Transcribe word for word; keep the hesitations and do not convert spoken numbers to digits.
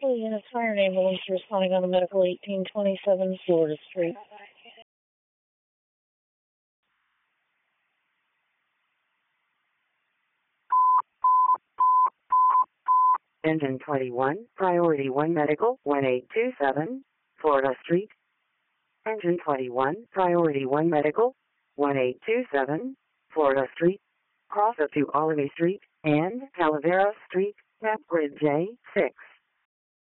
Full units, fire and ambulance responding on the medical eighteen twenty-seven Florida Street. Engine twenty-one, Priority one Medical, one eight two seven, Florida Street. Engine twenty-one, Priority one Medical, one eight two seven, Florida Street. Cross up to Olivey Street and Calavera Street, map grid J six.